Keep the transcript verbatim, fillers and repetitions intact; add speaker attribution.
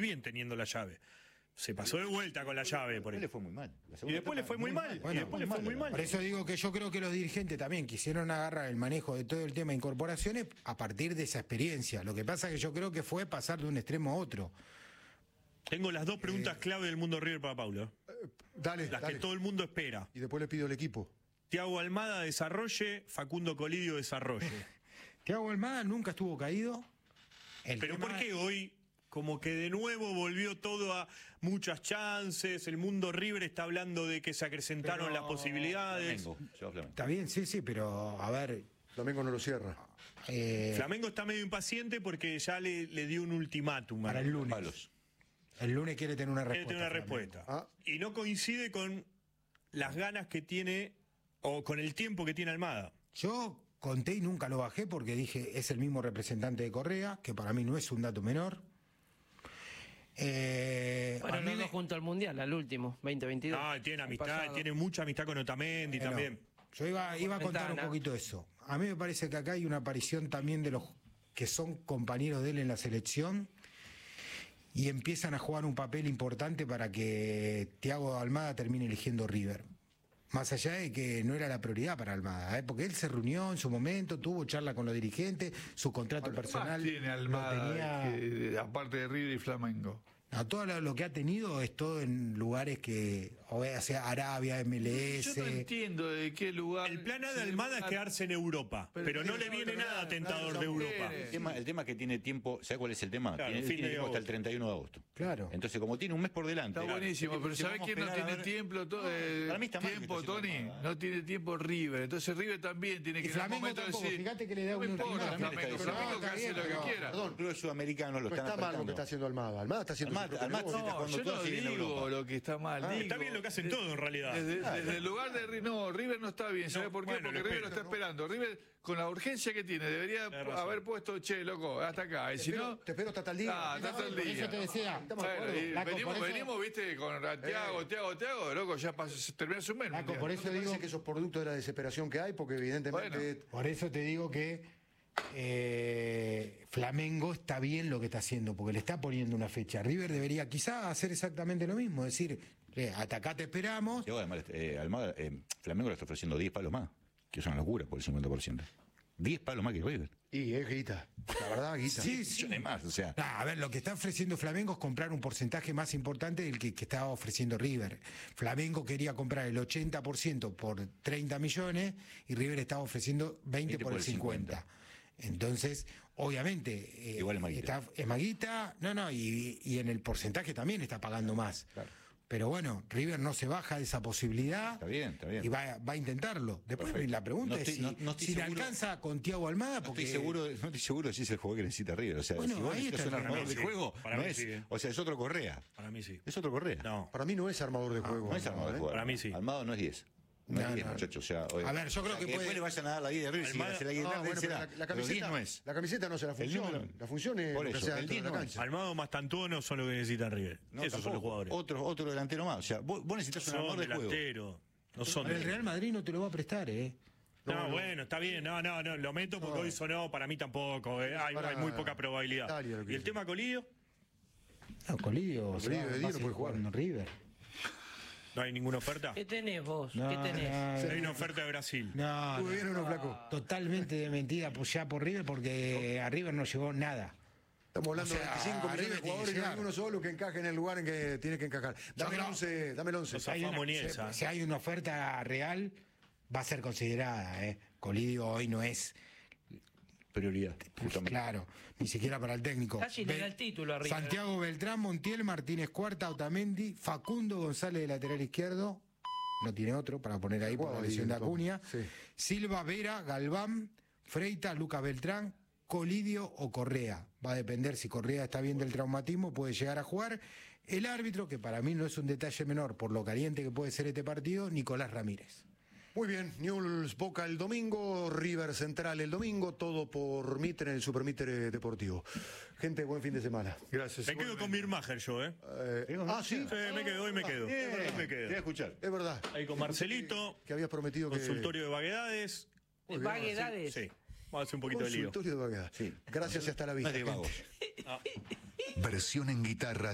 Speaker 1: bien teniendo la llave. Se pasó de vuelta con la llave. Por
Speaker 2: Después
Speaker 1: ahí.
Speaker 2: le fue muy mal.
Speaker 1: Y después le fue muy mal.
Speaker 3: Bueno,
Speaker 1: y después le fue muy mal.
Speaker 3: Por eso digo que yo creo que los dirigentes también quisieron agarrar el manejo de todo el tema de incorporaciones a partir de esa experiencia. Lo que pasa es que yo creo que fue pasar de un extremo a otro.
Speaker 1: Tengo las dos preguntas
Speaker 3: Eh,
Speaker 1: clave del mundo River para Paulo.
Speaker 4: Eh, dale,
Speaker 1: Las
Speaker 4: dale.
Speaker 1: que todo el mundo espera.
Speaker 4: Y después le pido al equipo.
Speaker 1: Thiago Almada desarrolle, Facundo Colidio desarrolle.
Speaker 3: Thiago Almada nunca estuvo caído. El
Speaker 1: Pero
Speaker 3: tema-
Speaker 1: ¿por qué hoy como que de nuevo volvió todo a muchas chances? El mundo River está hablando de que se acrecentaron
Speaker 3: Pero-
Speaker 1: las posibilidades.
Speaker 2: Flamengo, lleva Flamengo.
Speaker 3: Está bien, sí, sí, pero a ver.
Speaker 4: Flamengo no lo cierra.
Speaker 3: eh,
Speaker 1: Flamengo está medio impaciente porque ya le, le dio un ultimátum.
Speaker 3: para el lunes.
Speaker 2: Palos.
Speaker 3: El lunes quiere tener una
Speaker 1: Quiere
Speaker 3: respuesta.
Speaker 1: tener una
Speaker 3: Flamengo.
Speaker 1: respuesta.
Speaker 4: Ah.
Speaker 1: Y no coincide con las ganas que tiene o con el tiempo que tiene Almada.
Speaker 3: Yo conté y nunca lo bajé porque dije es el mismo representante de Correa, que para mí no es un dato menor. Eh, a
Speaker 5: Bueno,
Speaker 3: mí
Speaker 5: los
Speaker 3: me-
Speaker 5: dos junto al Mundial, al último, veinte veintidós.
Speaker 1: Ah, tiene
Speaker 5: El
Speaker 1: amistad,
Speaker 5: pasado.
Speaker 1: tiene mucha amistad con Otamendi
Speaker 3: Bueno,
Speaker 1: también.
Speaker 3: Yo iba, iba a contar un
Speaker 5: Ventana.
Speaker 3: poquito eso. A mí me parece que acá hay una aparición también de los que son compañeros de él en la selección y empiezan a jugar un papel importante para que Thiago Almada termine eligiendo River. Más allá de que no era la prioridad para Almada, ¿eh? Porque él se reunió en su momento, tuvo charla con los dirigentes, su contrato
Speaker 6: ¿Qué
Speaker 3: personal
Speaker 6: más tiene
Speaker 3: lo
Speaker 6: Almada,
Speaker 3: tenía-
Speaker 6: que- aparte de River y Flamengo?
Speaker 3: a todo lo, lo que ha tenido es todo en lugares que, o sea, Arabia, M L S.
Speaker 6: Yo no entiendo de qué lugar.
Speaker 1: El plan A de
Speaker 6: se
Speaker 1: Almada es
Speaker 6: va-
Speaker 1: quedarse en Europa, pero,
Speaker 6: Pero
Speaker 1: no
Speaker 6: tiene
Speaker 1: le viene
Speaker 6: otro
Speaker 1: nada
Speaker 6: lado,
Speaker 1: tentador
Speaker 6: nadie
Speaker 1: de
Speaker 6: lo
Speaker 1: Europa.
Speaker 6: quiere.
Speaker 2: El tema, el tema es que tiene tiempo, ¿sabes cuál es el tema?
Speaker 1: Claro,
Speaker 2: tiene
Speaker 1: fin
Speaker 2: tiene
Speaker 1: de
Speaker 2: tiempo hasta el
Speaker 1: agosto.
Speaker 2: treinta y uno de agosto.
Speaker 3: Claro.
Speaker 2: Entonces, como tiene un mes por delante.
Speaker 6: Está buenísimo, pero
Speaker 2: si
Speaker 6: ¿sabés
Speaker 2: vamos a
Speaker 6: quién no
Speaker 2: esperar a
Speaker 6: tiene
Speaker 2: ver-
Speaker 6: tiempo? To- eh,
Speaker 2: Para mí está mal lo que
Speaker 6: tiempo,
Speaker 2: está
Speaker 6: Tony.
Speaker 2: haciendo Almada.
Speaker 6: No tiene tiempo River. Entonces River también tiene que
Speaker 3: Y
Speaker 6: en algún
Speaker 3: Flamengo
Speaker 6: momento
Speaker 3: tampoco,
Speaker 6: decir.
Speaker 3: fíjate que le da
Speaker 6: no me
Speaker 3: un
Speaker 6: importa,
Speaker 3: ultimátum.
Speaker 6: Flamengo,
Speaker 2: Está
Speaker 6: Flamengo
Speaker 3: bien,
Speaker 6: que hace lo
Speaker 3: pero-
Speaker 6: que quiera.
Speaker 2: Perdón, los sudamericanos lo
Speaker 4: No
Speaker 2: están
Speaker 4: está mal lo
Speaker 2: apretando.
Speaker 4: que está haciendo Almada. Almada está haciendo
Speaker 2: Almada-
Speaker 4: su propio
Speaker 2: Almada-
Speaker 4: negocio.
Speaker 6: No,
Speaker 2: cuando
Speaker 6: yo
Speaker 2: todos
Speaker 6: no
Speaker 2: siguen en
Speaker 6: digo
Speaker 2: Europa.
Speaker 6: lo que está mal.
Speaker 4: Ah,
Speaker 6: digo,
Speaker 1: está bien lo que hacen todos, en realidad.
Speaker 6: Desde,
Speaker 2: Claro.
Speaker 6: desde el lugar de River, no, River no está bien. ¿Sabes
Speaker 1: No,
Speaker 6: por qué?
Speaker 1: bueno,
Speaker 6: Porque
Speaker 1: lo
Speaker 6: River lo
Speaker 1: espero,
Speaker 6: está esperando. River, con la urgencia que tiene, debería
Speaker 1: Tenés razón.
Speaker 6: haber puesto, che, loco, hasta acá. Y si
Speaker 4: espero-
Speaker 6: no.
Speaker 4: te espero hasta tal día.
Speaker 6: Ah, hasta
Speaker 4: No,
Speaker 6: tal
Speaker 4: por
Speaker 6: día.
Speaker 3: eso te decía.
Speaker 4: Estamos de
Speaker 6: Bueno,
Speaker 4: acuerdo.
Speaker 6: y
Speaker 3: Laco,
Speaker 6: venimos,
Speaker 3: por eso-
Speaker 6: venimos, viste, con Tiago, Tiago, Tiago, loco, ya pasó, termina su mes.
Speaker 3: Laco, por
Speaker 4: ¿No
Speaker 3: eso
Speaker 4: te parece
Speaker 3: digo,
Speaker 4: que esos productos de la desesperación que hay? Porque evidentemente...
Speaker 6: Bueno.
Speaker 3: por eso te digo que eh, Flamengo está bien lo que está haciendo, porque le está poniendo una fecha. River debería quizá hacer exactamente lo mismo, decir, eh, hasta acá te esperamos.
Speaker 2: Y ahora, además, eh, Almada, eh, Flamengo le está ofreciendo diez palos más, que es una locura por el cincuenta por ciento. diez palos más que River.
Speaker 4: Y es guita. La verdad, guita.
Speaker 3: Sí, sí.
Speaker 2: Millones más, o sea.
Speaker 3: Ah, a ver, lo que está ofreciendo Flamengo es comprar un porcentaje más importante del que, que estaba ofreciendo River. Flamengo quería comprar el ochenta por ciento por treinta millones y River estaba ofreciendo veinte por el cincuenta. Entonces, obviamente, eh,
Speaker 2: Igual es maguita.
Speaker 3: está- es maguita, no, no, y, y en el porcentaje también está pagando más.
Speaker 2: Claro.
Speaker 3: Pero bueno, River no se baja de esa posibilidad.
Speaker 2: Está bien, está bien.
Speaker 3: Y va, va a intentarlo. Después
Speaker 2: Perfecto.
Speaker 3: la pregunta
Speaker 2: No
Speaker 3: es
Speaker 2: estoy-
Speaker 3: si,
Speaker 2: no- no estoy
Speaker 3: si le
Speaker 2: seguro-
Speaker 3: alcanza con Thiago Almada.
Speaker 2: No
Speaker 3: Porque
Speaker 2: estoy seguro, no estoy seguro si es el jugador que necesita River. O sea,
Speaker 3: Bueno,
Speaker 2: si vos
Speaker 3: ahí
Speaker 2: necesitas
Speaker 3: está
Speaker 2: un
Speaker 3: el
Speaker 2: armador
Speaker 1: problema.
Speaker 2: de juego,
Speaker 1: Para
Speaker 2: no
Speaker 1: mí
Speaker 2: es,
Speaker 1: sí, eh.
Speaker 2: o sea, es otro Correa.
Speaker 1: Para mí sí.
Speaker 2: Es otro Correa.
Speaker 1: No.
Speaker 4: Para mí no es armador de juego.
Speaker 2: No es armador de
Speaker 4: ¿eh?
Speaker 2: juego.
Speaker 1: Para mí sí.
Speaker 2: Almada no es diez. No,
Speaker 3: No,
Speaker 2: es diez,
Speaker 3: no.
Speaker 2: muchachos. O sea,
Speaker 3: A ver, yo creo que puede-
Speaker 2: después le vayan a dar la guía de River. Si
Speaker 1: Almada-
Speaker 2: se la guía
Speaker 4: No,
Speaker 2: de
Speaker 4: bueno,
Speaker 2: River
Speaker 4: pero
Speaker 2: será.
Speaker 4: la, la
Speaker 2: Pero
Speaker 4: camiseta,
Speaker 2: diez no es.
Speaker 4: la camiseta no es la
Speaker 2: El
Speaker 4: función.
Speaker 2: número-
Speaker 4: La función es
Speaker 2: Por
Speaker 4: lo que
Speaker 2: eso,
Speaker 4: hace
Speaker 2: el
Speaker 4: adentro de
Speaker 2: diez
Speaker 4: la
Speaker 2: no es.
Speaker 4: cancha.
Speaker 1: Almado más Tantuono son lo que necesita River.
Speaker 2: No,
Speaker 1: Esos son los
Speaker 2: tampoco.
Speaker 1: jugadores.
Speaker 2: Otro, otro delantero más. O sea, vos, vos necesitas un
Speaker 1: Son
Speaker 2: armador de juego.
Speaker 1: delanteros. No son
Speaker 3: el
Speaker 1: de-
Speaker 3: Real Madrid no te lo va a prestar, ¿eh?
Speaker 1: No, bueno, está bien. No, no, no. Lo meto porque
Speaker 4: No.
Speaker 1: hoy sonó. Para mí tampoco. eh. Hay,
Speaker 4: Para
Speaker 1: hay muy poca probabilidad.
Speaker 4: Italia, lo que
Speaker 1: ¿Y el
Speaker 4: dice.
Speaker 1: tema Colidio?
Speaker 3: No, Colidio, se
Speaker 4: Colidio
Speaker 3: va-
Speaker 4: de
Speaker 3: va a
Speaker 4: Dios no
Speaker 3: seguir
Speaker 4: puede jugar.
Speaker 3: jugando en River.
Speaker 1: ¿No hay ninguna oferta?
Speaker 5: ¿Qué tenés vos?
Speaker 3: No,
Speaker 5: ¿Qué tenés?
Speaker 3: no,
Speaker 1: Hay una oferta de Brasil.
Speaker 3: no,
Speaker 4: Muy
Speaker 3: no.
Speaker 4: bien, uno flaco.
Speaker 3: Totalmente de mentira pues, ya por River porque a River no llegó nada.
Speaker 4: Estamos hablando
Speaker 3: O sea,
Speaker 4: de veinticinco millones
Speaker 3: River
Speaker 4: de
Speaker 3: tiene que
Speaker 4: jugadores y no hay
Speaker 3: llegar.
Speaker 4: uno solo que encaje en el lugar en que tiene que encajar. Dame el
Speaker 3: creo-
Speaker 4: once, dame el once.
Speaker 1: O sea,
Speaker 3: Hay una-
Speaker 1: Famo
Speaker 3: si,
Speaker 1: Nielsa.
Speaker 3: si hay una oferta real, va a ser considerada. ¿eh? Colidio hoy no es,
Speaker 2: Prioridad. justamente.
Speaker 3: claro, ni siquiera para el técnico.
Speaker 5: Casi le da el título a River.
Speaker 3: Santiago Beltrán, Montiel, Martínez Cuarta, Otamendi, Facundo González de lateral izquierdo. No tiene otro para poner ahí por
Speaker 4: Jugaba
Speaker 3: la
Speaker 4: ahí,
Speaker 3: lesión de
Speaker 4: Tom.
Speaker 3: Acuña.
Speaker 4: Sí.
Speaker 3: Silva, Vera, Galván, Freitas, Lucas Beltrán, Colidio o Correa. Va a depender si Correa está bien del traumatismo, puede llegar a jugar. El árbitro, que para mí no es un detalle menor por lo caliente que puede ser este partido, Nicolás Ramírez.
Speaker 4: Muy bien, Newell's Boca el domingo, River Central el domingo, todo por Mitre en el Super Mitre Deportivo. Gente, buen fin de semana.
Speaker 6: Gracias.
Speaker 1: Me quedo con Birmacher yo, ¿eh?
Speaker 4: Eh, ah, sí,
Speaker 1: Sí, me quedo, hoy me quedo.
Speaker 2: Bien,
Speaker 1: Hoy me
Speaker 2: te voy a
Speaker 1: quedo.
Speaker 2: escuchar.
Speaker 4: es verdad.
Speaker 1: Ahí con Marcelito,
Speaker 4: Que habías prometido que...
Speaker 1: consultorio de vaguedades.
Speaker 4: Muy bien.
Speaker 5: Vaguedades.
Speaker 1: Sí, vamos a hacer un poquito de lío.
Speaker 4: Consultorio de vaguedad.
Speaker 2: Sí.
Speaker 4: Gracias y hasta la
Speaker 2: No
Speaker 4: vista.
Speaker 2: es de vagos.
Speaker 4: gente.
Speaker 7: Versión en guitarra